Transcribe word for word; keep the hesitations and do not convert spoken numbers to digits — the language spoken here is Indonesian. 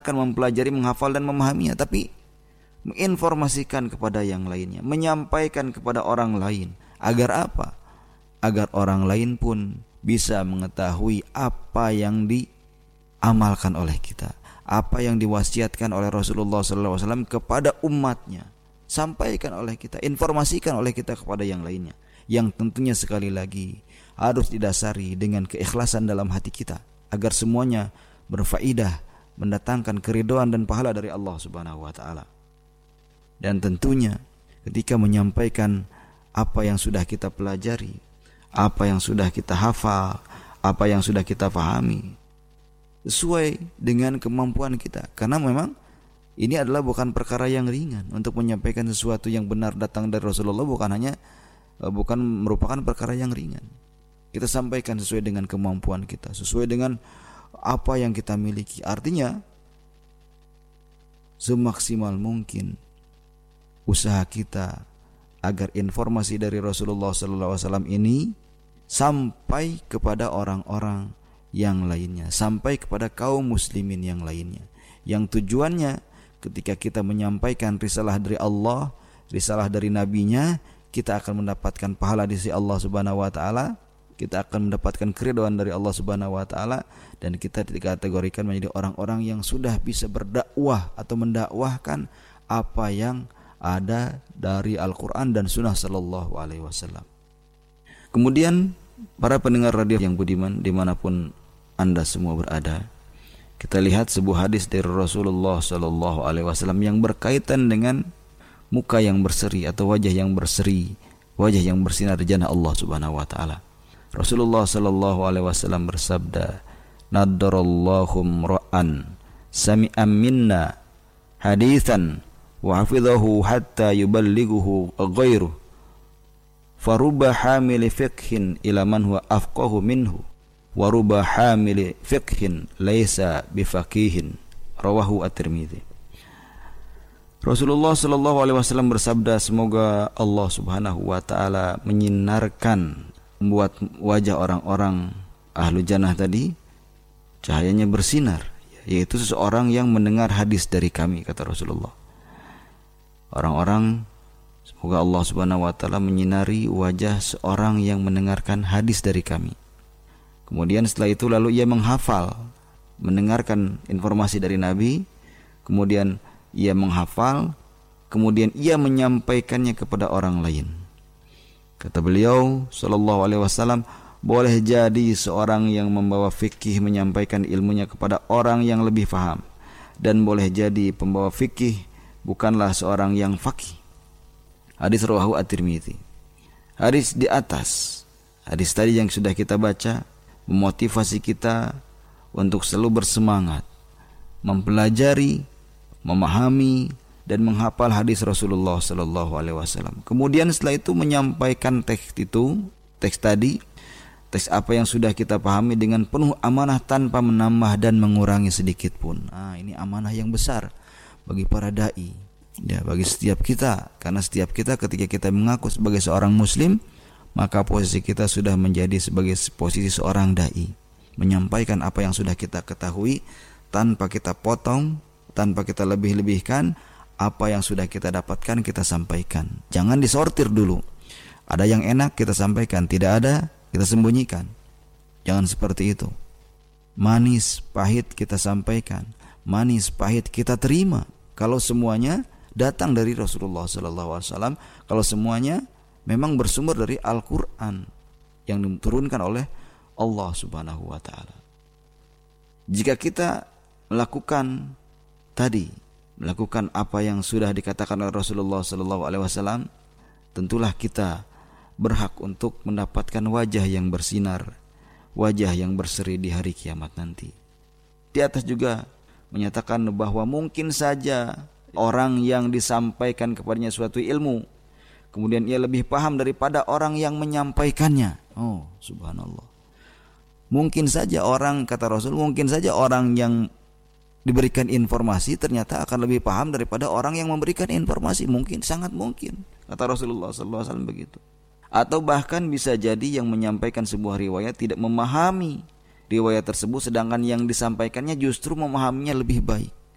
mendengarkan, mempelajari, menghafal dan memahaminya, tapi menginformasikan kepada yang lainnya, menyampaikan kepada orang lain. Agar apa? Agar orang lain pun bisa mengetahui apa yang diamalkan oleh kita, apa yang diwasiatkan oleh Rasulullah sallallahu alaihi wasallam kepada umatnya. Sampaikan oleh kita, informasikan oleh kita kepada yang lainnya, yang tentunya sekali lagi harus didasari dengan keikhlasan dalam hati kita, agar semuanya berfaedah, mendatangkan keridhaan dan pahala dari Allah Subhanahu wa taala. Dan tentunya ketika menyampaikan apa yang sudah kita pelajari, apa yang sudah kita hafal, apa yang sudah kita pahami, sesuai dengan kemampuan kita. Karena memang ini adalah bukan perkara yang ringan. Untuk menyampaikan sesuatu yang benar datang dari Rasulullah bukan hanya bukan merupakan perkara yang ringan. Kita sampaikan sesuai dengan kemampuan kita, sesuai dengan apa yang kita miliki. Artinya semaksimal mungkin usaha kita agar informasi dari Rasulullah sallallahu alaihi wasallam ini sampai kepada orang-orang yang lainnya, sampai kepada kaum muslimin yang lainnya, yang tujuannya ketika kita menyampaikan risalah dari Allah, risalah dari nabinya, kita akan mendapatkan pahala di sisi Allah Subhanahu wa taala, kita akan mendapatkan keridhaan dari Allah Subhanahu wa taala, dan kita dikategorikan menjadi orang-orang yang sudah bisa berdakwah atau mendakwahkan apa yang ada dari Al-Qur'an dan Sunnah sallallahu alaihi wasallam. Kemudian para pendengar radio yang budiman dimanapun Anda semua berada, kita lihat sebuah hadis dari Rasulullah sallallahu alaihi wasallam yang berkaitan dengan muka yang berseri atau wajah yang berseri, wajah yang bersinar di jannah Allah Subhanahu wa taala. Rasulullah sallallahu alaihi wasallam bersabda, "Naddarallahu ra'an sami'a minna haditsan wa hafidhahu hatta yuballighuhu ghairuhu. Faruba hamili fiqhin ila man huwa afqahu minhu. Waruba hamili fiqhin laisa bifaqihin." Rawahu At-Tirmidzi. Rasulullah sallallahu alaihi wasallam bersabda, semoga Allah Subhanahu wa taala menyinarkan, membuat wajah orang-orang ahlu jannah tadi cahayanya bersinar, yaitu seseorang yang mendengar hadis dari kami, kata Rasulullah. Orang-orang, semoga Allah Subhanahu wa taala menyinari wajah seorang yang mendengarkan hadis dari kami. Kemudian setelah itu lalu ia menghafal, mendengarkan informasi dari Nabi, kemudian ia menghafal, kemudian ia menyampaikannya kepada orang lain. Kata beliau sallallahu alaihi wasallam, boleh jadi seorang yang membawa fikih menyampaikan ilmunya kepada orang yang lebih faham, dan boleh jadi pembawa fikih bukanlah seorang yang faqih. Hadis rawahu At-Tirmidzi. Hadis di atas, hadis tadi yang sudah kita baca, memotivasi kita untuk selalu bersemangat mempelajari, memahami dan menghafal hadis Rasulullah sallallahu alaihi wasallam. Kemudian setelah itu menyampaikan teks itu, teks tadi, teks apa yang sudah kita pahami dengan penuh amanah tanpa menambah dan mengurangi sedikit pun. Nah, ini amanah yang besar bagi para dai, ya, bagi setiap kita, karena setiap kita ketika kita mengaku sebagai seorang muslim, maka posisi kita sudah menjadi sebagai posisi seorang dai, menyampaikan apa yang sudah kita ketahui tanpa kita potong, tanpa kita lebih-lebihkan. Apa yang sudah kita dapatkan kita sampaikan. Jangan disortir dulu. Ada yang enak kita sampaikan, tidak ada kita sembunyikan. Jangan seperti itu. Manis, pahit kita sampaikan, manis, pahit kita terima. Kalau semuanya datang dari Rasulullah sallallahu alaihi wasallam, kalau semuanya memang bersumber dari Al-Qur'an yang diturunkan oleh Allah Subhanahu wa taala. Jika kita melakukan tadi, melakukan apa yang sudah dikatakan oleh Rasulullah sallallahu alaihi wasallam, tentulah kita berhak untuk mendapatkan wajah yang bersinar, wajah yang berseri di hari kiamat nanti. Di atas juga menyatakan bahwa mungkin saja orang yang disampaikan kepadanya suatu ilmu, kemudian ia lebih paham daripada orang yang menyampaikannya. Oh, subhanallah. Mungkin saja orang, kata Rasul, mungkin saja orang yang diberikan informasi ternyata akan lebih paham daripada orang yang memberikan informasi. Mungkin, sangat mungkin, kata Rasulullah sallallahu alaihi wasallam begitu. Atau bahkan bisa jadi yang menyampaikan sebuah riwayat tidak memahami riwayat tersebut, sedangkan yang disampaikannya justru memahaminya lebih baik.